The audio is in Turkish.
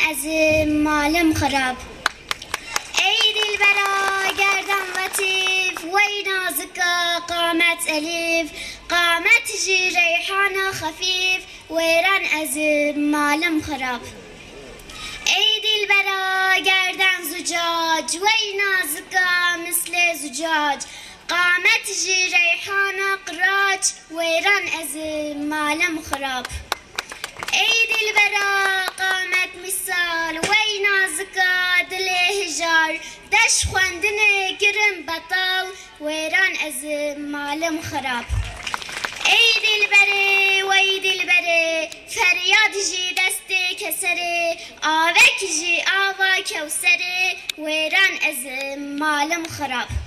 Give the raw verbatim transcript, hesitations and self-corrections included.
ezim malım xarab. Ey dilbera gerdan latif, wey nazika qamet elif, qamet ji reyhana khafif, weyran ezim malım xarab. Ey dilbera gerdan zucac, wey nazika misle zucac, qamet ji reyhana qirac, weyran ezim malım xarab. Ey dilbera qamet misal, wey nazika dile hijar, deş xwendine kirin betal, weyran ezim malım xarab. Ey dilbere, wey dilbere, feryad ji destê kesere, avek ji ava kewsere, weyran ezim malım xarab.